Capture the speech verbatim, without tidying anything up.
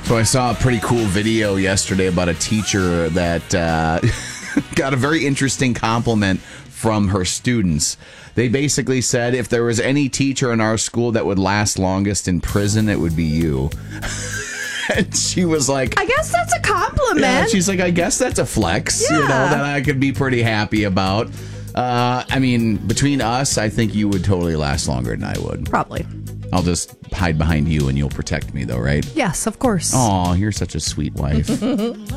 So I saw a pretty cool video yesterday about a teacher that uh, got a very interesting compliment from her students. They basically said if there was any teacher in our school that would last longest in prison, it would be you. And she was like, I guess that's a compliment. Yeah, she's like, I guess that's a flex, Yeah. you know, that I could be pretty happy about. Uh, I mean, between us, I think you would totally last longer than I would. Probably. I'll just hide behind you and you'll protect me, though, right? Yes, of course. Aw, you're such a sweet wife.